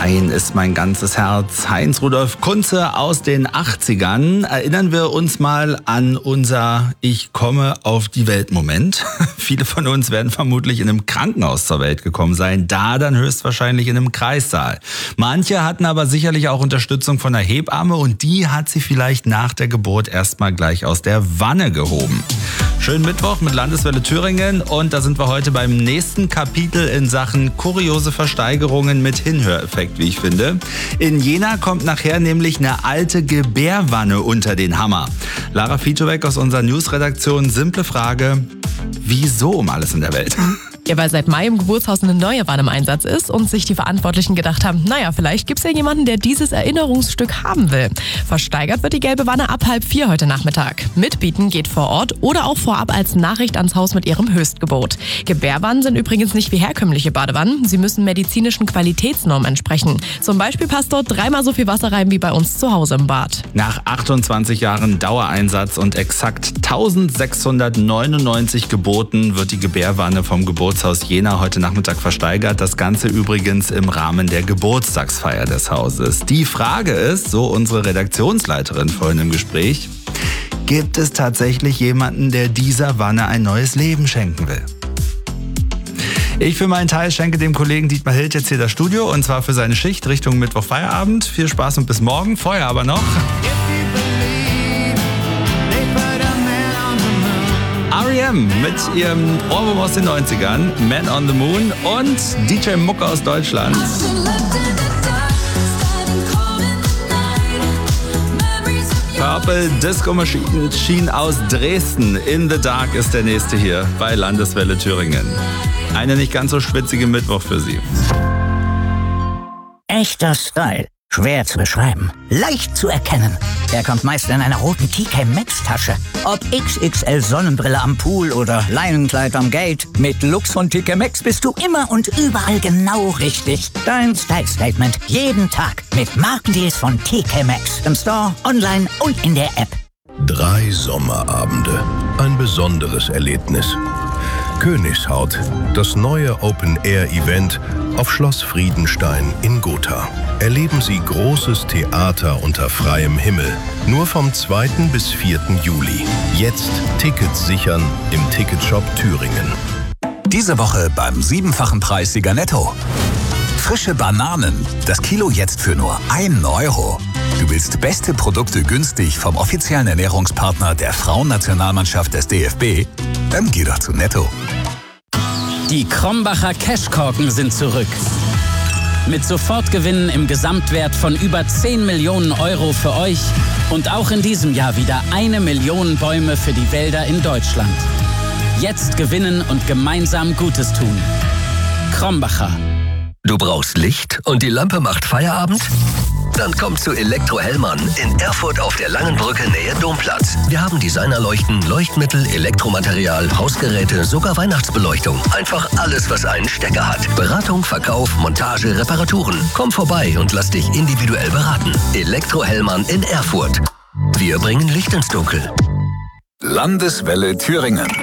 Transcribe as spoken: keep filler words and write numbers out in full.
Dein ist mein ganzes Herz. Heinz-Rudolf Kunze aus den achtzigern. Erinnern wir uns mal an unser Ich komme auf die Welt-Moment. Viele von uns werden vermutlich in einem Krankenhaus zur Welt gekommen sein, da dann höchstwahrscheinlich in einem Kreissaal. Manche hatten aber sicherlich auch Unterstützung von der Hebamme und die hat sie vielleicht nach der Geburt erstmal gleich aus der Wanne gehoben. Schönen Mittwoch mit Landeswelle Thüringen und da sind wir heute beim nächsten Kapitel in Sachen kuriose Versteigerungen mit Hinhöreffekt, wie ich finde. In Jena kommt nachher nämlich eine alte Gebärwanne unter den Hammer. Lara Fietschowek aus unserer Newsredaktion, simple Frage, wieso um alles in der Welt? Ja, weil seit Mai im Geburtshaus eine neue Wanne im Einsatz ist und sich die Verantwortlichen gedacht haben, naja, vielleicht gibt's ja jemanden, der dieses Erinnerungsstück haben will. Versteigert wird die gelbe Wanne ab halb vier heute Nachmittag. Mitbieten geht vor Ort oder auch vorab als Nachricht ans Haus mit ihrem Höchstgebot. Gebärwannen sind übrigens nicht wie herkömmliche Badewannen. Sie müssen medizinischen Qualitätsnormen entsprechen. Zum Beispiel passt dort dreimal so viel Wasser rein wie bei uns zu Hause im Bad. Nach achtundzwanzig Jahren Dauereinsatz und exakt eintausendsechshundertneunundneunzig Geboten wird die Gebärwanne vom Geburtshaus Jena heute Nachmittag versteigert. Das Ganze übrigens im Rahmen der Geburtstagsfeier des Hauses. Die Frage ist, so unsere Redaktionsleiterin vorhin im Gespräch, gibt es tatsächlich jemanden, der dieser Wanne ein neues Leben schenken will? Ich für meinen Teil schenke dem Kollegen Dietmar Hild jetzt hier das Studio und zwar für seine Schicht Richtung Mittwoch Feierabend. Viel Spaß und bis morgen. Vorher aber noch R E M mit ihrem Ohrwurm aus den neunzigern, Man on the Moon und D J Mucke aus Deutschland. Purple Disco Machine aus Dresden. In the Dark ist der nächste hier bei Landeswelle Thüringen. Eine nicht ganz so schwitzige Mittwoch für Sie. Echter Style. Schwer zu beschreiben. Leicht zu erkennen. Er kommt meist in einer roten T K Maxx Tasche. Ob X X L Sonnenbrille am Pool oder Leinenkleid am Gate. Mit Looks von T K Maxx bist du immer und überall genau richtig. Dein Style Statement jeden Tag mit Markendeals von T K Maxx. Im Store, online und in der App. Drei Sommerabende. Ein besonderes Erlebnis. Königshaut, das neue Open-Air-Event auf Schloss Friedenstein in Gotha. Erleben Sie großes Theater unter freiem Himmel. Nur vom zweiten bis vierten Juli. Jetzt Tickets sichern im Ticketshop Thüringen. Diese Woche beim siebenfachen Preissieger Netto. Frische Bananen, das Kilo jetzt für nur einen Euro. Du willst beste Produkte günstig vom offiziellen Ernährungspartner der Frauennationalmannschaft des D F B? Dann geh doch zu Netto. Die Krombacher Cashkorken sind zurück. Mit Sofortgewinnen im Gesamtwert von über zehn Millionen Euro für euch und auch in diesem Jahr wieder eine Million Bäume für die Wälder in Deutschland. Jetzt gewinnen und gemeinsam Gutes tun. Krombacher. Du brauchst Licht und die Lampe macht Feierabend? Dann komm zu Elektro Hellmann in Erfurt auf der Langenbrücke Nähe Domplatz. Wir haben Designerleuchten, Leuchtmittel, Elektromaterial, Hausgeräte, sogar Weihnachtsbeleuchtung. Einfach alles, was einen Stecker hat. Beratung, Verkauf, Montage, Reparaturen. Komm vorbei und lass dich individuell beraten. Elektro Hellmann in Erfurt. Wir bringen Licht ins Dunkel. Landeswelle Thüringen.